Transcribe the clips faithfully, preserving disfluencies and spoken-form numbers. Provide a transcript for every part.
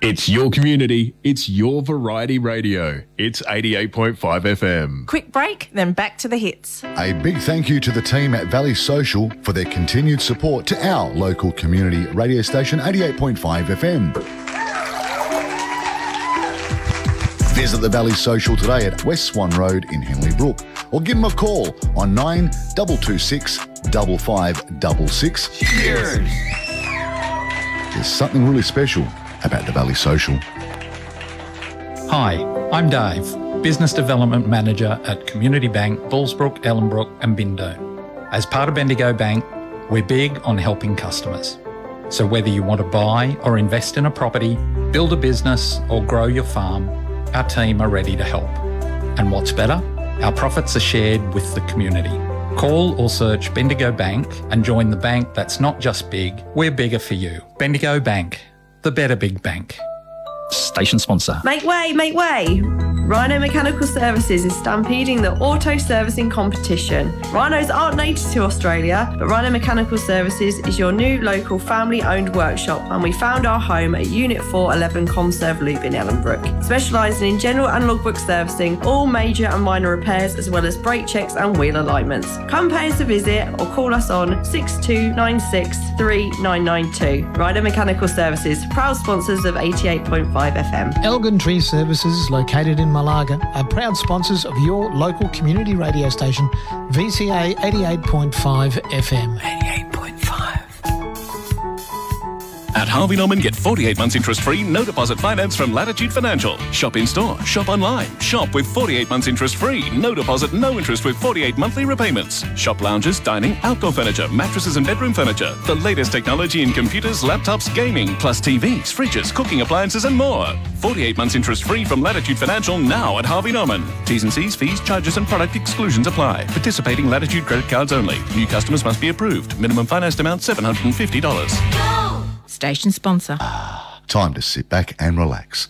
It's your community. It's your variety radio. It's eighty-eight point five F M. Quick break, then back to the hits. A big thank you to the team at Valley Social for their continued support to our local community radio station, eighty-eight point five F M. Visit the Valley Social today at West Swan Road in Henley Brook, or give them a call on nine two two six, five five six six. Cheers! There's something really special about the Valley Social. Hi, I'm Dave, Business Development Manager at Community Bank, Bullsbrook, Ellenbrook and Bindo. As part of Bendigo Bank, we're big on helping customers. So whether you want to buy or invest in a property, build a business or grow your farm, our team are ready to help. And what's better? Our profits are shared with the community. Call or search Bendigo Bank and join the bank that's not just big, we're bigger for you. Bendigo Bank, the better big bank. Station sponsor. Make way, make way. Rhino Mechanical Services is stampeding the auto servicing competition. Rhinos aren't native to Australia, but Rhino Mechanical Services is your new local family-owned workshop, and we found our home at Unit four eleven Conserve Loop in Ellenbrook, specialising in general and logbook servicing, all major and minor repairs, as well as brake checks and wheel alignments. Come pay us a visit or call us on six two nine six, three nine nine two. Rhino Mechanical Services, proud sponsors of eighty-eight point five F M. Elgin Tree Services, located in Malaga, are proud sponsors of your local community radio station, V C A eighty-eight point five F M. eighty-eight point five. At Harvey Norman, get forty-eight months interest-free, no deposit finance from Latitude Financial. Shop in-store, shop online. Shop with forty-eight months interest-free, no deposit, no interest with forty-eight monthly repayments. Shop lounges, dining, outdoor furniture, mattresses and bedroom furniture. The latest technology in computers, laptops, gaming, plus T Vs, fridges, cooking appliances and more. forty-eight months interest-free from Latitude Financial now at Harvey Norman. T's and C's, fees, charges and product exclusions apply. Participating Latitude credit cards only. New customers must be approved. Minimum financed amount seven hundred fifty dollars. Station sponsor. Time to sit back and relax.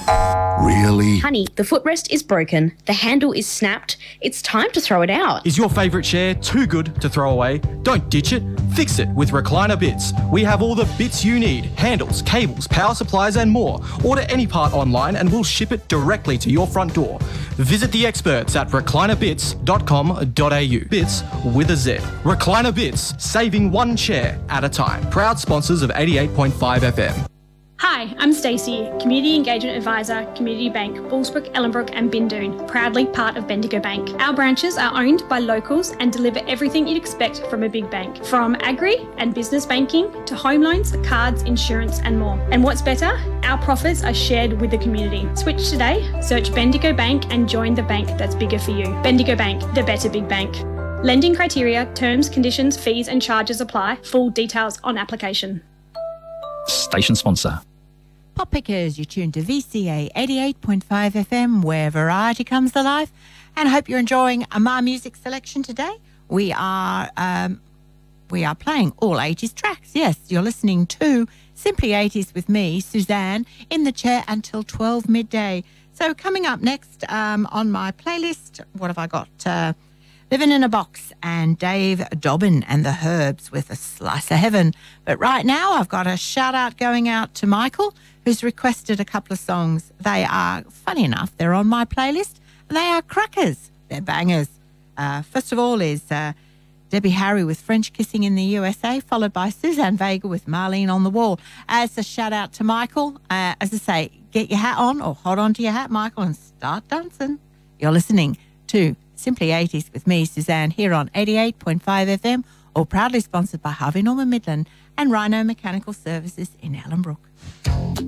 Really? Honey, the footrest is broken. The handle is snapped. It's time to throw it out. Is your favourite chair too good to throw away? Don't ditch it. Fix it with Recliner Bits. We have all the bits you need. Handles, cables, power supplies and more. Order any part online and we'll ship it directly to your front door. Visit the experts at recliner bits dot com dot a u. Bits with a Z. Recliner Bits, saving one chair at a time. Proud sponsors of eighty-eight point five F M. Hi, I'm Stacey, Community Engagement Advisor, Community Bank, Bullsbrook, Ellenbrook and Bindoon, proudly part of Bendigo Bank. Our branches are owned by locals and deliver everything you'd expect from a big bank, from agri and business banking to home loans, cards, insurance and more. And what's better? Our profits are shared with the community. Switch today, search Bendigo Bank and join the bank that's bigger for you. Bendigo Bank, the better big bank. Lending criteria, terms, conditions, fees and charges apply. Full details on application. Station sponsor. Pop Pickers, you're tuned to V C A eighty-eight point five F M, where variety comes to life. And I hope you're enjoying my music selection today. We are um, we are playing all eighties tracks. Yes, you're listening to Simply eighties with me, Suzanne, in the chair until twelve midday. So coming up next um, on my playlist, what have I got? Uh, Living in a Box and Dave Dobbin and the Herbs with A Slice of Heaven. But right now I've got a shout out going out to Michael, who's requested a couple of songs. They are, funny enough, they're on my playlist. They are crackers. They're bangers. Uh, first of all is uh, Debbie Harry with French Kissing in the U S A, followed by Suzanne Vega with Marlene on the Wall. As a shout out to Michael, uh, as I say, get your hat on or hold on to your hat, Michael, and start dancing. You're listening to Simply eighties with me, Suzanne, here on eighty-eight point five F M, all proudly sponsored by Harvey Norman Midland and Rhino Mechanical Services in Ellenbrook.